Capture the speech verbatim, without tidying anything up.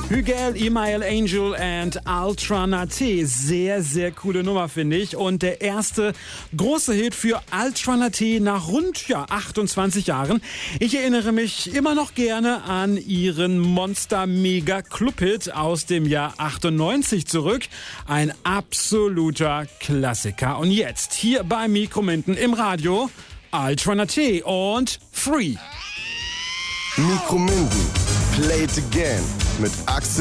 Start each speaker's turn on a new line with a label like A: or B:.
A: Hügel, Email Angel and Ultra Naté. Sehr, sehr coole Nummer, finde ich. Und der erste große Hit für Ultra Naté nach rund ja, achtundzwanzig Jahren. Ich erinnere mich immer noch gerne an ihren Monster-Mega-Club-Hit aus dem Jahr achtundneunzig zurück. Ein absoluter Klassiker. Und jetzt hier bei Mikrominten im Radio Ultra Naté und Free.
B: Mikrominten, Play It Again mit Axel